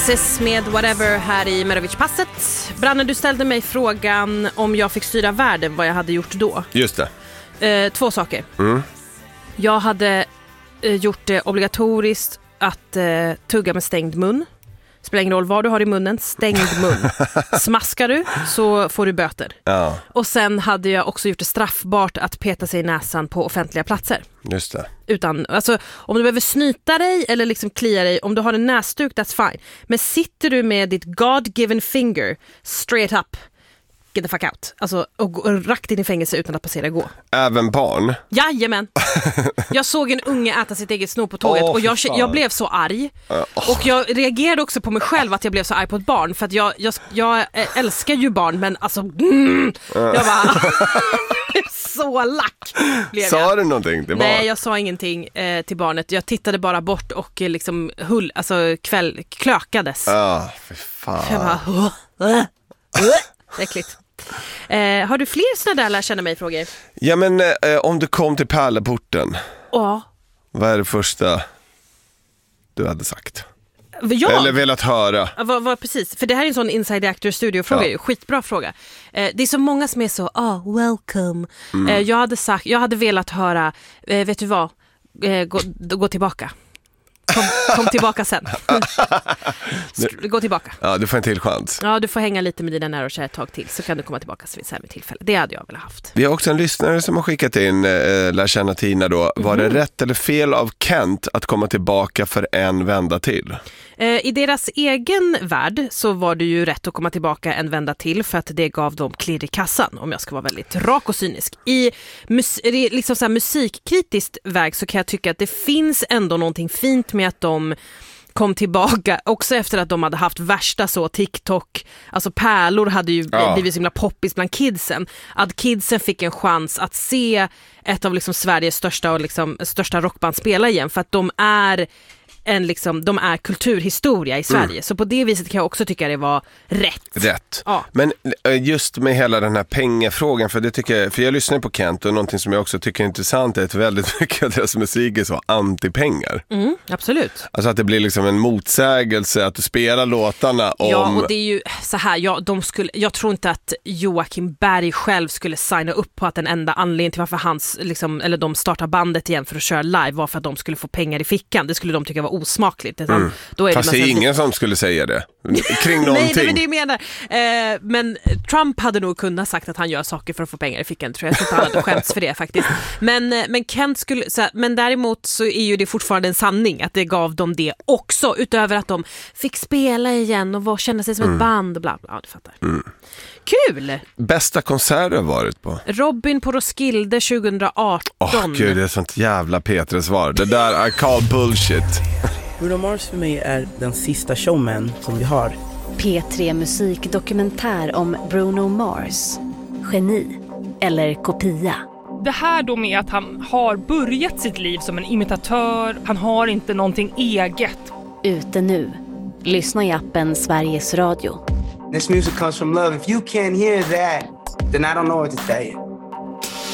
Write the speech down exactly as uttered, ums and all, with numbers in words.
Ses med Whatever här i Merovic-passet. Branne, du ställde mig frågan om jag fick styra världen, vad jag hade gjort då. Just det. Eh, två saker. Mm. Jag hade eh, gjort det obligatoriskt att eh, tugga med stängd mun. Spelar ingen roll vad du har i munnen, stängd mun. Smaskar du så får du böter. Ja. Och sen hade jag också gjort det straffbart att peta sig i näsan på offentliga platser. Just det. Utan, alltså, om du behöver snyta dig eller liksom klia dig, om du har en näsduk, that's fine. Men sitter du med ditt God-given finger straight up, get the fuck out. Alltså, och, och rakt in i fängelse utan att passera gå. Även barn? Jajamän. Jag såg en unge äta sitt eget snor på tåget, oh, och jag, jag blev så arg. Uh, oh. Och jag reagerade också på mig själv att jag blev så arg på ett barn. För att jag, jag, jag älskar ju barn, men alltså mm, uh. jag var så lack. Sa jag. Du någonting? Det var... Nej, jag sa ingenting eh, till barnet. Jag tittade bara bort och eh, liksom hull, alltså kväll, klökades. Ja, uh, för fan. Jag bara, uh, uh, uh. Äckligt. Eh, har du fler sådana där lär känna mig frågor? Ja, men eh, om du kom till Pärleporten. Ja. Vad är det första du hade sagt? Jag? Eller velat höra? Ja, vad, vad, precis. För det här är en sån Inside Actor Studio-fråga. Ja. Skitbra fråga. Eh, det är så många som är så, ah, oh, welcome. Mm. Eh, jag hade sagt, jag hade velat höra, eh, vet du vad? Eh, gå, gå tillbaka. Kom, kom tillbaka sen. Gå tillbaka. Ja, du får en till chans. Ja, du får hänga lite med dina nära och kära ett tag till, så kan du komma tillbaka så här med tillfälle. Det hade jag väl haft. Vi har också en lyssnare som har skickat in äh, lär känna Tina då. Var mm. det rätt eller fel av Kent att komma tillbaka för en vända till? Eh, I deras egen värld så var det ju rätt att komma tillbaka en vända till, för att det gav dem klirr i kassan, om jag ska vara väldigt rak och cynisk. I mus- liksom så här musikkritiskt väg så kan jag tycka att det finns ändå någonting fint med att de kom tillbaka också efter att de hade haft värsta så TikTok, alltså pärlor hade ju ja. blivit så himla poppis bland kidsen, att kidsen fick en chans att se ett av liksom Sveriges största och liksom största rockband spela igen, för att de är en liksom, de är kulturhistoria i Sverige. Mm. Så på det viset kan jag också tycka det var rätt. Rätt. Ja. Men just med hela den här pengafrågan, för det tycker jag, för jag lyssnar på Kent, och någonting som jag också tycker är intressant är att väldigt mycket av deras musik är så anti-pengar. Mm, absolut. Alltså att det blir liksom en motsägelse att du spelar låtarna om... Ja, och det är ju så här, ja, de skulle, jag tror inte att Joakim Berg själv skulle signa upp på att den enda anledningen till varför hans, liksom, eller de startar bandet igen för att köra live var för att de skulle få pengar i fickan. Det skulle de tycka var osmakligt. Mm. Då är Fast det är ingen det... som skulle säga det kring någonting. Nej, det är det jag menar. Eh, men Trump hade nog kunnat sagt att han gör saker för att få pengar i fickan, tror jag. Jag tror inte han hade skämts för det faktiskt. Men, men Kent skulle, så här, men däremot så är ju det fortfarande en sanning att det gav dem det också, utöver att de fick spela igen och var, känna sig som mm. ett band och bla bla, du fattar. Mm. Kul! Bästa konserter har varit på? Robin på Roskilde tjugoarton. Åh oh, gud, det är sånt jävla Petres-svar. Det där är call bullshit. Bruno Mars för mig är den sista showman som vi har. P tre musikdokumentär om Bruno Mars. Geni eller kopia. Det här då med att han har börjat sitt liv som en imitatör. Han har inte någonting eget. Ute nu. Lyssna i appen Sveriges Radio. This music comes from love. If you can't hear that, then I don't know what to tell you.